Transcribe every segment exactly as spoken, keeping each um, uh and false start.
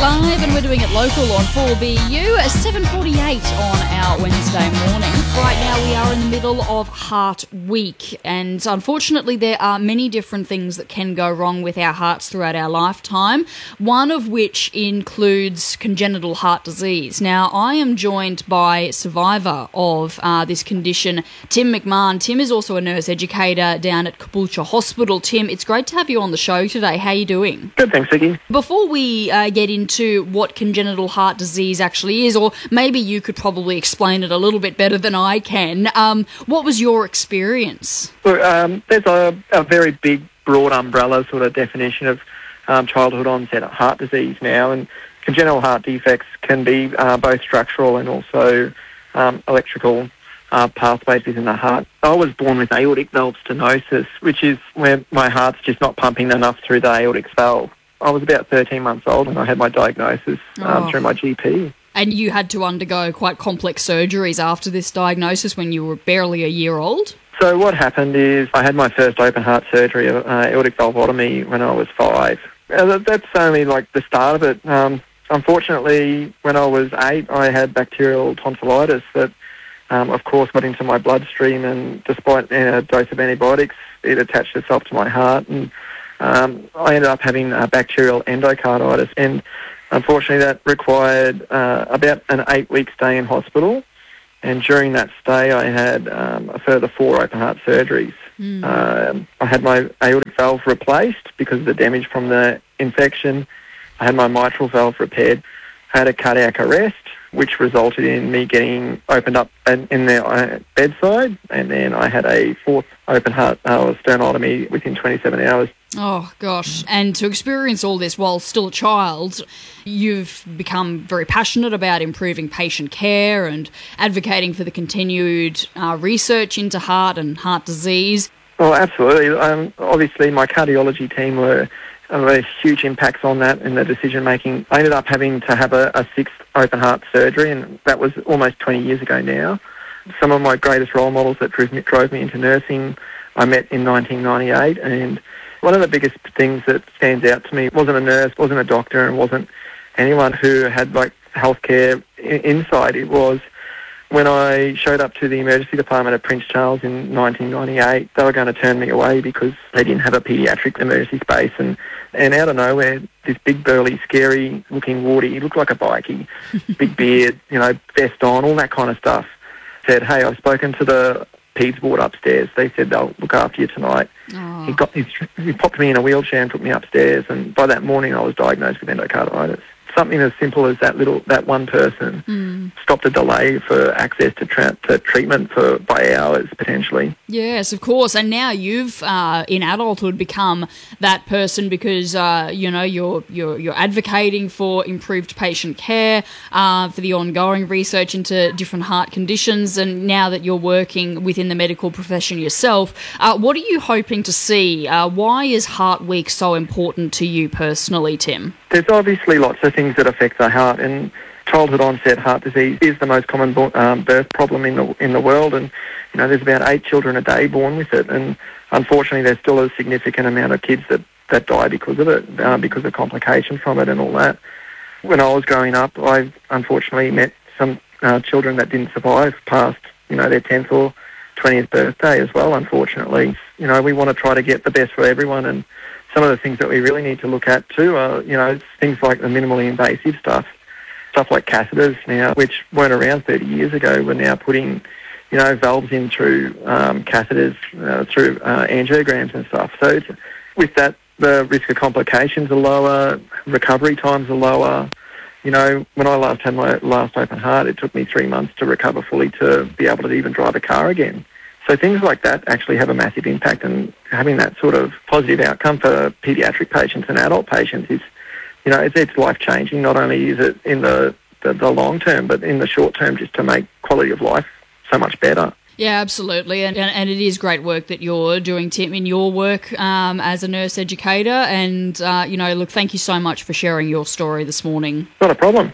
live and we're doing it local on four B U, seven forty-eight on our Wednesday morning. Right now we are in the middle of Heart Week, and unfortunately there are many different things that can go wrong with our hearts throughout our lifetime, one of which includes congenital heart disease. Now, I am joined by a survivor of uh, this condition, Tim McMahon. Tim is also a nurse educator down at Caboolture Hospital. Tim, it's great to have you on the show today. How are you doing? Good, thanks, Vicky. Before we uh, get into what congenital heart disease actually is, or maybe you could probably explain it a little bit better than I can, um, what was your experience? Look, um, there's a, a very big, broad umbrella sort of definition of um, childhood onset heart disease now, and congenital heart defects can be uh, both structural and also um, electrical uh, pathways within the heart. I was born with aortic valve stenosis, which is where my heart's just not pumping enough through the aortic valve. I was about thirteen months old and I had my diagnosis um, Oh. through my G P. And you had to undergo quite complex surgeries after this diagnosis when you were barely a year old? So what happened is I had my first open heart surgery, uh, aortic valvotomy, when I was five. Uh, that- that's only like the start of it. Um, unfortunately, when I was eight, I had bacterial tonsillitis that, um, of course, got into my bloodstream, and despite a dose of antibiotics, it attached itself to my heart, and um, I ended up having uh, bacterial endocarditis, and unfortunately that required uh, about an eight-week stay in hospital. And during that stay, I had um, a further four open heart surgeries. Mm. Um, I had my aortic valve replaced because of the damage from the infection. I had my mitral valve repaired. I had a cardiac arrest, which resulted in me getting opened up in, in the uh, bedside. And then I had a fourth open heart uh, sternotomy within twenty-seven hours. Oh, gosh. And to experience all this while still a child, you've become very passionate about improving patient care and advocating for the continued uh, research into heart and heart disease. Well, absolutely. Um, obviously, my cardiology team were uh, huge impacts on that in the decision-making. I ended up having to have a, a sixth open heart surgery, and that was almost twenty years ago now. Some of my greatest role models that drove me, drove me into nursing I met in nineteen ninety-eight, and one of the biggest things that stands out to me wasn't a nurse, wasn't a doctor, and wasn't anyone who had like healthcare I- insight. It was when I showed up to the emergency department at Prince Charles in nineteen ninety-eight, they were going to turn me away because they didn't have a paediatric emergency space. And, and out of nowhere, this big, burly, scary-looking wardy, he looked like a bikie, big beard, you know, vest on, all that kind of stuff, said, "Hey, I've spoken to the peds ward upstairs. They said they'll look after you tonight." Oh. He got he, he popped me in a wheelchair and took me upstairs, and by that morning I was diagnosed with endocarditis. Something as simple as that little that one person Mm. stopped a delay for access to, tra- to treatment for by hours potentially. Yes, of course. And now you've, uh, in adulthood, become that person because uh, you know you're you're you're advocating for improved patient care, uh, for the ongoing research into different heart conditions, and now that you're working within the medical profession yourself, uh, what are you hoping to see? Uh, why is Heart Week so important to you personally, Tim? There's obviously lots of things that affect the heart, and childhood onset heart disease is the most common bo- um, birth problem in the in the world, and you know there's about eight children a day born with it, and unfortunately there's still a significant amount of kids that, that die because of it, uh, because of complications from it and all that. When I was growing up, I unfortunately met some uh, children that didn't survive past you know their tenth or twentieth birthday as well, unfortunately. You know, we want to try to get the best for everyone, and some of the things that we really need to look at too are, you know, things like the minimally invasive stuff, stuff like catheters now, which weren't around thirty years ago. We're now putting, you know, valves in through um, catheters, uh, through uh, angiograms and stuff. So it's, with that, the risk of complications are lower, recovery times are lower. You know, when I last had my last open heart, it took me three months to recover fully to be able to even drive a car again. So things like that actually have a massive impact, and having that sort of positive outcome for paediatric patients and adult patients is, you know, it's, it's life-changing. Not only is it in the, the, the long term, but in the short term just to make quality of life so much better. Yeah, absolutely. And, and it is great work that you're doing, Tim, in your work um, as a nurse educator. And, uh, you know, look, thank you so much for sharing your story this morning. Not a problem.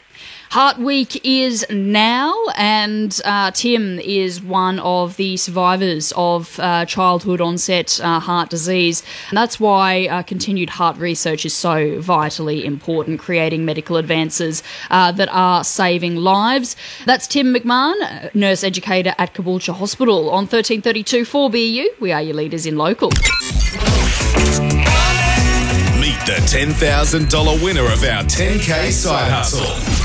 Heart Week is now, and uh, Tim is one of the survivors of uh, childhood onset uh, heart disease. And that's why uh, continued heart research is so vitally important, creating medical advances uh, that are saving lives. That's Tim McMahon, nurse educator at Caboolture Hospital. On thirteen thirty-two four B U, we are your leaders in local. Meet the ten thousand dollars winner of our ten K Side Hustle.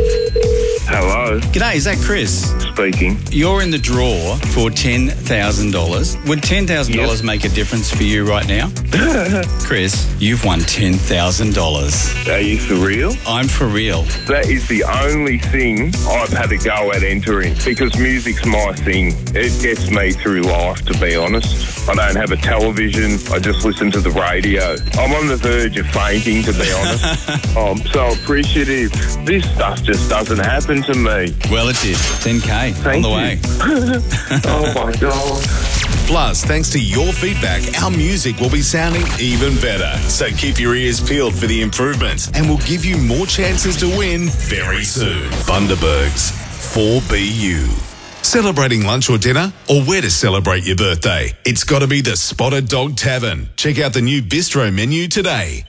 Hello. G'day, is that Chris? Speaking. You're in the draw for ten thousand dollars. Would ten thousand dollars Yep. make a difference for you right now? Chris, you've won ten thousand dollars. Are you for real? I'm for real. That is the only thing I've had a go at entering because music's my thing. It gets me through life, to be honest. I don't have a television. I just listen to the radio. I'm on the verge of fainting, to be honest. I'm so appreciative. This stuff just doesn't happen to me. Well, it did. ten K Thank on the you. way. Oh, my God. Plus, thanks to your feedback, our music will be sounding even better. So keep your ears peeled for the improvements, and we'll give you more chances to win very soon. Bundaberg's four B U. Celebrating lunch or dinner, or where to celebrate your birthday? It's got to be the Spotted Dog Tavern. Check out the new bistro menu today.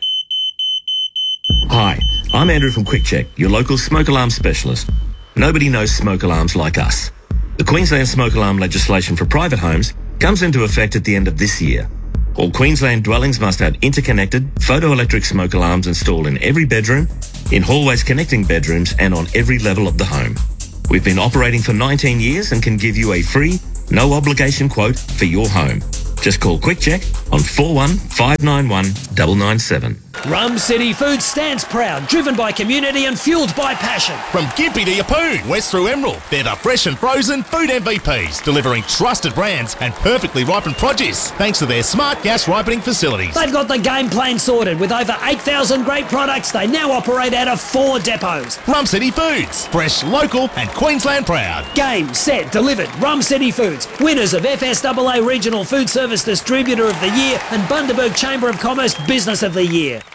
Hi, I'm Andrew from QuickCheck, your local smoke alarm specialist. Nobody knows smoke alarms like us. The Queensland smoke alarm legislation for private homes comes into effect at the end of this year. All Queensland dwellings must have interconnected photoelectric smoke alarms installed in every bedroom, in hallways connecting bedrooms, and on every level of the home. We've been operating for nineteen years and can give you a free, no obligation quote for your home. Just call QuickCheck on four one five nine one nine nine seven. Rum City Food stands proud, driven by community and fueled by passion. From Gympie to Yeppoon, west through Emerald, they're the fresh and frozen food M V Ps, delivering trusted brands and perfectly ripened produce, thanks to their smart gas ripening facilities. They've got the game plan sorted. With over eight thousand great products, they now operate out of four depots. Rum City Foods, fresh, local and Queensland proud. Game, set, delivered. Rum City Foods, winners of F S A A Regional Food Service Distributor of the Year and Bundaberg Chamber of Commerce Business of the Year.